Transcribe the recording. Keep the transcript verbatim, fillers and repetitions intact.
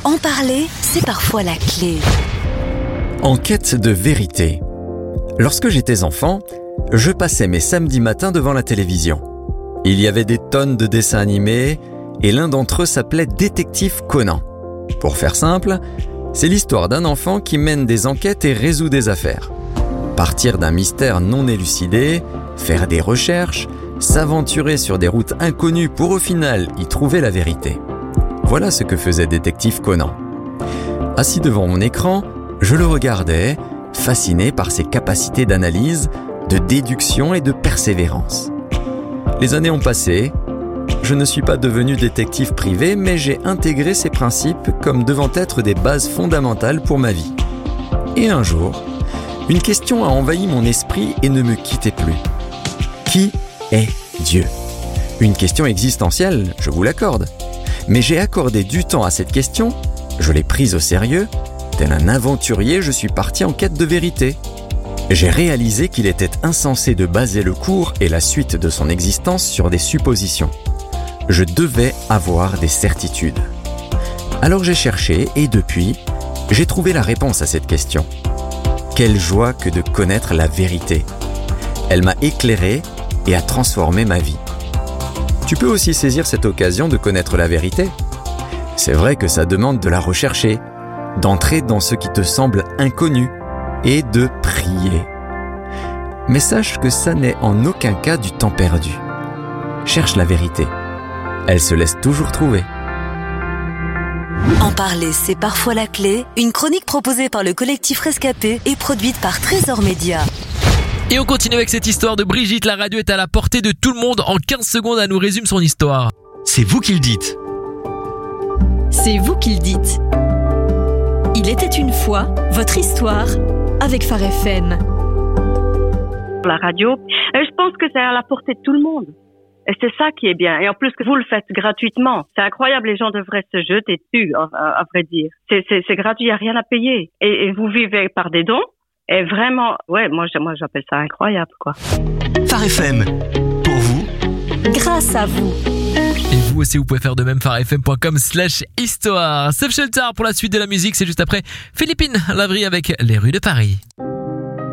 En parler, c'est parfois la clé. En quête de vérité. Lorsque j'étais enfant, je passais mes samedis matins devant la télévision. Il y avait des tonnes de dessins animés et l'un d'entre eux s'appelait Détective Conan. Pour faire simple, c'est l'histoire d'un enfant qui mène des enquêtes et résout des affaires. Partir d'un mystère non élucidé, faire des recherches, s'aventurer sur des routes inconnues pour au final y trouver la vérité. Voilà ce que faisait Détective Conan. Assis devant mon écran, je le regardais, fasciné par ses capacités d'analyse, de déduction et de persévérance. Les années ont passé, je ne suis pas devenu détective privé, mais j'ai intégré ces principes comme devant être des bases fondamentales pour ma vie. Et un jour, une question a envahi mon esprit et ne me quittait plus. Qui est Dieu ? Une question existentielle, je vous l'accorde. Mais j'ai accordé du temps à cette question, je l'ai prise au sérieux. Tel un aventurier, je suis parti en quête de vérité. J'ai réalisé qu'il était insensé de baser le cours et la suite de son existence sur des suppositions. Je devais avoir des certitudes. Alors j'ai cherché et depuis, j'ai trouvé la réponse à cette question. Quelle joie que de connaître la vérité. Elle m'a éclairé et a transformé ma vie. Tu peux aussi saisir cette occasion de connaître la vérité. C'est vrai que ça demande de la rechercher, d'entrer dans ce qui te semble inconnu et de prier. Mais sache que ça n'est en aucun cas du temps perdu. Cherche la vérité. Elle se laisse toujours trouver. En parler, c'est parfois la clé. Une chronique proposée par le collectif Rescapé et produite par Trésor Média. Et on continue avec cette histoire de Brigitte. La radio est à la portée de tout le monde. En quinze secondes, elle nous résume son histoire. C'est vous qui le dites. C'est vous qui le dites. Il était une fois votre histoire avec Phare F M. La radio, je pense que c'est à la portée de tout le monde. Et c'est ça qui est bien. Et en plus que vous le faites gratuitement. C'est incroyable, les gens devraient se jeter dessus, à, à, à vrai dire. C'est, c'est, c'est gratuit, il n'y a rien à payer. Et, et vous vivez par des dons. Et vraiment, ouais, moi, moi j'appelle ça incroyable, quoi. Phare F M, pour vous, grâce à vous. Et vous aussi, vous pouvez faire de même, pharefm.com slash histoire. Safe Shelter pour la suite de la musique, c'est juste après Philippine Lavry avec Les Rues de Paris.